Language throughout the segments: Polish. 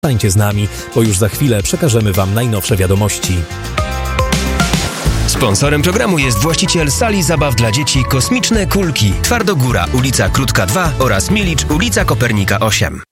Zostańcie z nami, bo już za chwilę przekażemy Wam najnowsze wiadomości. Sponsorem programu jest właściciel sali zabaw dla dzieci Kosmiczne Kulki, Twardogóra, ulica Krótka 2 oraz Milicz, ulica Kopernika 8.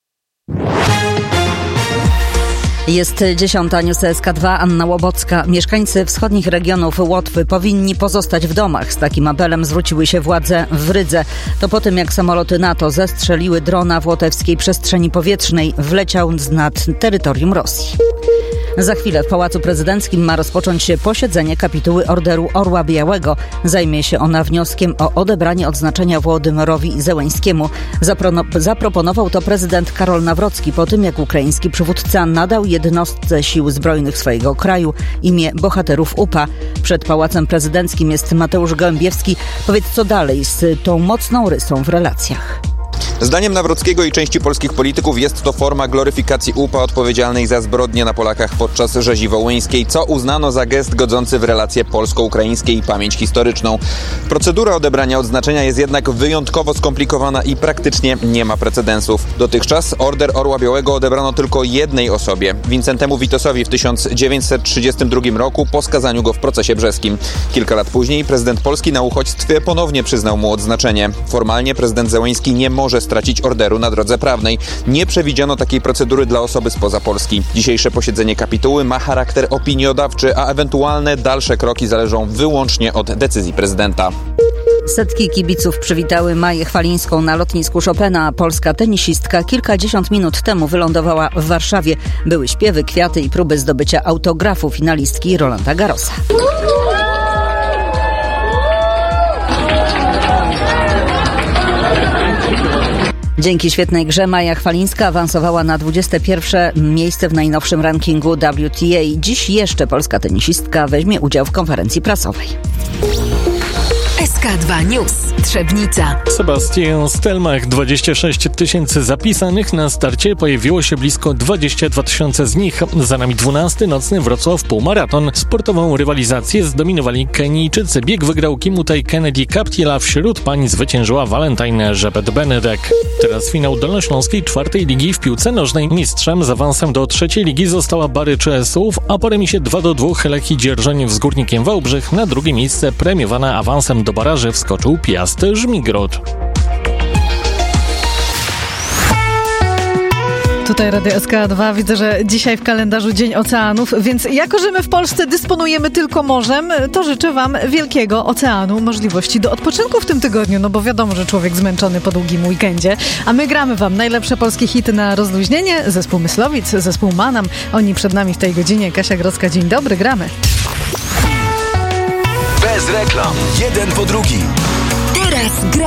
Jest 10. News SK2, Anna Łobocka. Mieszkańcy wschodnich regionów Łotwy powinni pozostać w domach. Z takim apelem zwróciły się władze w Rydze. To po tym, jak samoloty NATO zestrzeliły drona w łotewskiej przestrzeni powietrznej. Wleciał nad terytorium Rosji. Za chwilę w Pałacu Prezydenckim ma rozpocząć się posiedzenie kapituły Orderu Orła Białego. Zajmie się ona wnioskiem o odebranie odznaczenia Wołodymyrowi Zełenskiemu. Zaproponował to prezydent Karol Nawrocki po tym, jak ukraiński przywódca nadał jednostce sił zbrojnych swojego kraju imię bohaterów UPA. Przed Pałacem Prezydenckim jest Mateusz Gołębiewski. Powiedz, co dalej z tą mocną rysą w relacjach. Zdaniem Nawrockiego i części polskich polityków jest to forma gloryfikacji UPA odpowiedzialnej za zbrodnie na Polakach podczas rzezi wołyńskiej, co uznano za gest godzący w relacje polsko-ukraińskie i pamięć historyczną. Procedura odebrania odznaczenia jest jednak wyjątkowo skomplikowana i praktycznie nie ma precedensów. Dotychczas Order Orła Białego odebrano tylko jednej osobie, Wincentemu Witosowi w 1932 roku po skazaniu go w procesie brzeskim. Kilka lat później prezydent Polski na uchodźstwie ponownie przyznał mu odznaczenie. Formalnie prezydent Zełenski nie może stracić orderu na drodze prawnej. Nie przewidziano takiej procedury dla osoby spoza Polski. Dzisiejsze posiedzenie kapituły ma charakter opiniodawczy, a ewentualne dalsze kroki zależą wyłącznie od decyzji prezydenta. Setki kibiców przywitały Maję Chwalińską na lotnisku Chopina, a polska tenisistka kilkadziesiąt minut temu wylądowała w Warszawie. Były śpiewy, kwiaty i próby zdobycia autografu finalistki Rolanda Garrosa. Dzięki świetnej grze Maja Chwalińska awansowała na 21. miejsce w najnowszym rankingu WTA. Dziś jeszcze polska tenisistka weźmie udział w konferencji prasowej. SK2 News. Trzebnica. Sebastian Stelmach, 26 000 zapisanych. Na starcie pojawiło się blisko 22 000 z nich. Za nami 12. nocny Wrocław półmaraton. Sportową rywalizację zdominowali Kenijczycy. Bieg wygrał Kimutaj Kennedy Kaptiela. Wśród pań zwyciężyła Valentine Żebet-Benedek. Teraz finał Dolnośląskiej 4. ligi w piłce nożnej. Mistrzem z awansem do 3. ligi została Bary ČSów, a po remisie 2-2 Lechii Dzierżoniów z Górnikiem Wałbrzych. Na drugie miejsce premiowana awansem do baraży wskoczył Piast Żmigród. Tutaj Radio SK2. Widzę, że dzisiaj w kalendarzu Dzień Oceanów, więc jako, że my w Polsce dysponujemy tylko morzem, to życzę Wam wielkiego oceanu, możliwości do odpoczynku w tym tygodniu, no bo wiadomo, że człowiek zmęczony po długim weekendzie, a my gramy Wam najlepsze polskie hity na rozluźnienie. Zespół Myslowic, zespół Manam, oni przed nami w tej godzinie. Kasia Grodzka, dzień dobry, gramy. Bez reklam. Jeden po drugim. Teraz gra